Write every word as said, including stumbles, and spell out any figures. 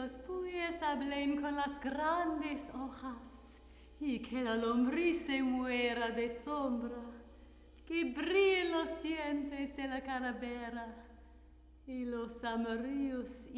los búhos hablen con las grandes hojas y que la lombriz se muera de sombra, que brillen los dientes de la calavera y los amarillos